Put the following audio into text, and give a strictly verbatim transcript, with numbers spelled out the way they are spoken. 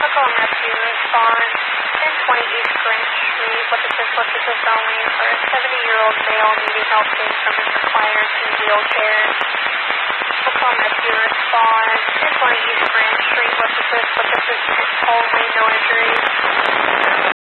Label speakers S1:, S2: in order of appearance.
S1: Buckle Rescue respond ten twenty East Grand Street. What is this? What is this only for a seventy-year-old male needing help getting from his recliner to his wheelchair. Buckle Rescue respond ten twenty East Grand Street. What is this? What is this? Only no injuries.